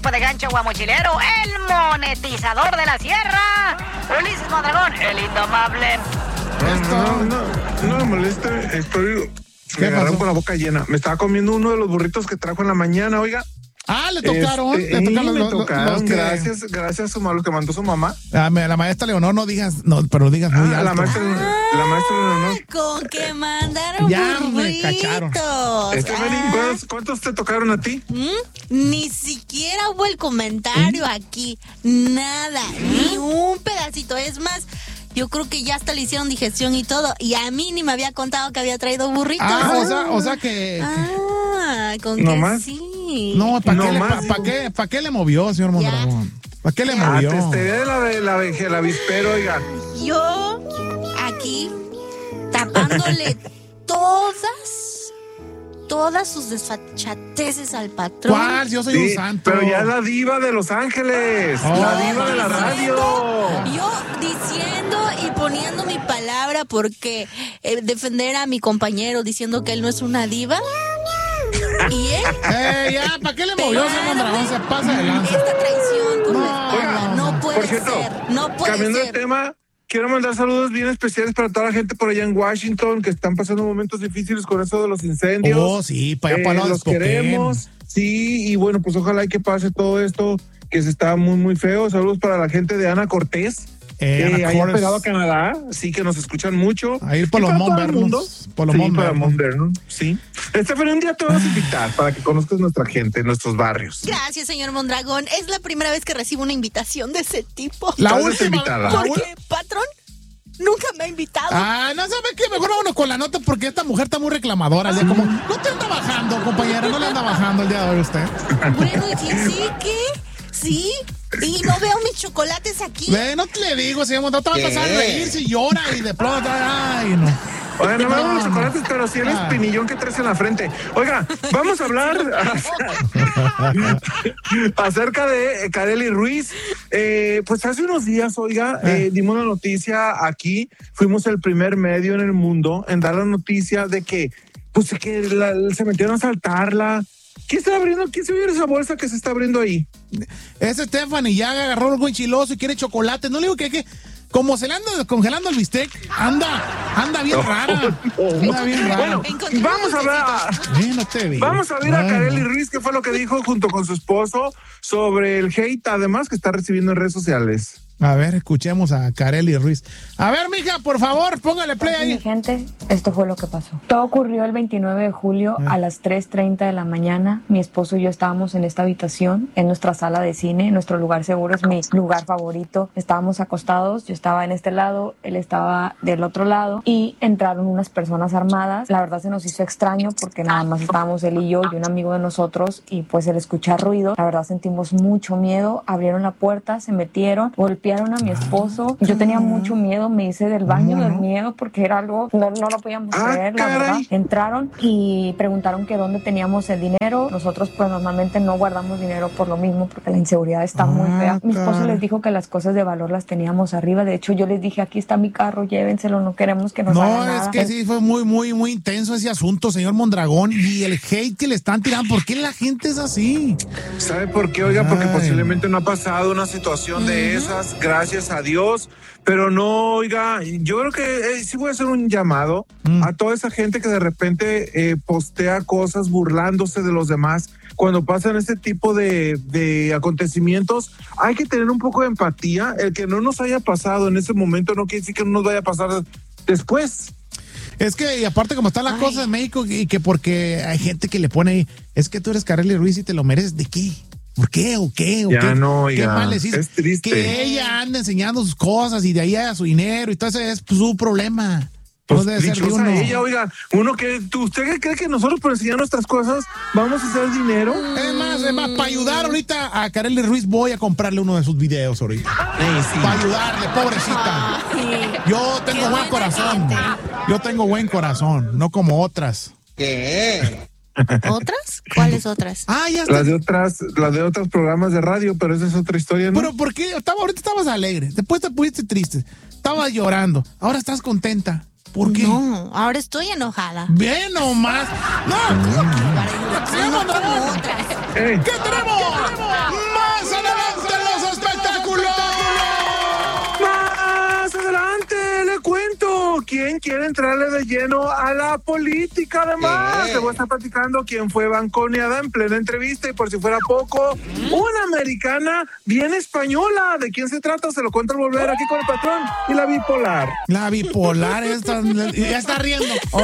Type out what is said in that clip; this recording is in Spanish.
tipo de gancho guamochilero, el monetizador de la sierra, Ulises Mondragón, el indomable. No me moleste, me agarraron con la boca llena. Me estaba comiendo uno de los burritos que trajo en la mañana, oiga. Le tocaron. Me tocaron, gracias a lo que mandó su mamá. La maestra Leonor, no digas muy alto. La maestra Leonor. Con que mandaron ya burritos. Me cacharon. ¿Cuántos te tocaron a ti? Ni siquiera hubo el comentario aquí. Nada, ni un pedacito. Es más, yo creo que ya hasta le hicieron digestión y todo. Y a mí ni me había contado que había traído burritos. O sea que... con ¿no que más? sí. No, ¿para qué le movió, señor Mondragón? ¿Para qué le movió? Testería de la avispero, oiga. Yo aquí tapándole todas sus desfachateces al patrón. ¿Cuál? Yo soy un santo. Pero ya la diva de Los Ángeles, la diva de la radio. Yo diciendo y poniendo mi palabra porque defender a mi compañero diciendo que él no es una diva. ¿Y él? Ya, ¿para qué le movió, señor Mondragón? Se pasa de lanza. Esta traición no puede por cierto, ser. No puede cambiando ser. de tema, quiero mandar saludos bien especiales para toda la gente por allá en Washington que están pasando momentos difíciles con eso de los incendios. Oh, sí, para allá para los queremos. Sí, y bueno, pues ojalá y que pase todo esto que se está muy, muy feo. Saludos para la gente de Ana Cortés. Ahí pegado a Canadá, sí, que nos escuchan mucho. Ahí por los Mount Vernon. Sí. Un día te vamos a invitar para que conozcas nuestra gente, nuestros barrios. Gracias, señor Mondragón. Es la primera vez que recibo una invitación de ese tipo. La última invitada. ¿Por qué, patrón? Nunca me ha invitado. No sabe qué, mejor vámonos con la nota porque esta mujer está muy reclamadora. Ya como, no te anda bajando, compañera, no le anda bajando el día de hoy usted. Bueno, ¿y sí qué? ¿Sí? Y no veo mis chocolates aquí. No te le digo, señor, no te va a pasar a reír si llora y de pronto, ay, no. Oiga, no me hago los chocolates, pero sí el espinillón que traes en la frente. Oiga, vamos a hablar acerca de Karely Ruiz. Pues hace unos días, dimos la noticia aquí, fuimos el primer medio en el mundo en dar la noticia de que, se metieron a asaltarla. ¿Quién se abrió esa bolsa que se está abriendo ahí? Es Stephanie, ya agarró algo enchiloso y quiere chocolate. No le digo que como se le anda descongelando el bistec, anda bien rara. Anda bien rara. Bueno, vamos a ver a Karely Ruiz, qué fue lo que dijo junto con su esposo sobre el hate, además, que está recibiendo en redes sociales. A ver, escuchemos a Karely Ruiz. A ver, mija, por favor, póngale play ahí. Mi gente, esto fue lo que pasó. Todo ocurrió el 29 de julio a las 3:30 de la mañana. Mi esposo y yo estábamos en esta habitación, en nuestra sala de cine. Nuestro lugar seguro es mi lugar favorito. Estábamos acostados, yo estaba en este lado, él estaba del otro lado y entraron unas personas armadas. La verdad se nos hizo extraño porque nada más estábamos él y yo un amigo de nosotros y pues el escuchar ruido, la verdad sentimos mucho miedo. Abrieron la puerta, se metieron, golpearon a mi esposo. Yo tenía mucho miedo, me hice del baño del miedo porque era algo, no lo podíamos creer, la verdad. Entraron y preguntaron que dónde teníamos el dinero. Nosotros pues normalmente no guardamos dinero por lo mismo porque la inseguridad está muy fea. Mi esposo les dijo que las cosas de valor las teníamos arriba. De hecho yo les dije, aquí está mi carro, llévenselo, no queremos que nos hagan nada. No, es que sí fue muy, muy, muy intenso ese asunto, señor Mondragón, y el hate que le están tirando. ¿Por qué la gente es así? ¿Sabe por qué? Oiga, porque posiblemente no ha pasado una situación de esas, gracias a Dios, pero no, oiga, yo creo que sí voy a hacer un llamado a toda esa gente que de repente postea cosas burlándose de los demás. Cuando pasan este tipo de acontecimientos, hay que tener un poco de empatía. El que no nos haya pasado en ese momento no quiere decir que no nos vaya a pasar después. Es que, y aparte como están las cosas en México, y que porque hay gente que le pone ahí, es que tú eres Karely Ruiz y te lo mereces, ¿de qué? ¿Por qué? ¿O qué? ¿O ya qué? no, oiga, ¿qué mal decís? es triste. Que ella anda enseñando sus cosas y de ahí a su dinero y todo ese es su problema. Pues no debe ser de dichosa uno. ella, oiga, ¿usted cree que nosotros por enseñar nuestras cosas vamos a hacer dinero? Es más, para ayudar ahorita a Karely Ruiz voy a comprarle uno de sus videos ahorita. Sí. Para ayudarle, pobrecita. Yo tengo buen corazón. Yo tengo buen corazón, no como otras. ¿Qué? ¿Otras? ¿Cuáles otras? Ya está. Las de otros programas de radio, pero esa es otra historia, ¿no? Pero ¿por qué? Ahorita estabas alegre, después te pusiste triste, estabas llorando, ahora estás contenta. ¿Por qué? No, ahora estoy enojada. Bien nomás. No, No como otras. ¿qué tenemos? quiere entrarle de lleno a la política. Además, te voy a estar platicando quién fue banconeada en plena entrevista, y por si fuera poco, una americana bien española. ¿De quién se trata? Se lo cuento al volver aquí con el patrón y la bipolar. La bipolar, ya está riendo.